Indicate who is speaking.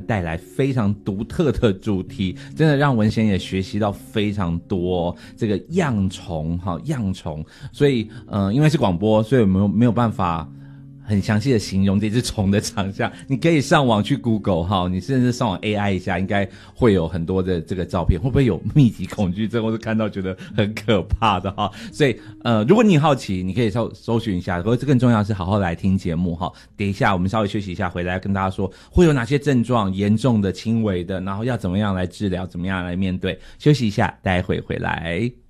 Speaker 1: 带来非常独特的主题，真的让文贤也学习到非常多这个恙虫，所以因为是广播，所以没有办法很详细的形容这只虫的长相，你可以上网去 Google 你甚至上网 AI 一下，应该会有很多的这个照片。会不会有密集恐惧症，或是看到觉得很可怕的所以如果你好奇，你可以搜寻一下。可是更重要的是好好来听节目等一下我们稍微休息一下，回来跟大家说会有哪些症状，严重的、轻微的，然后要怎么样来治疗，怎么样来面对。休息一下，待会回来。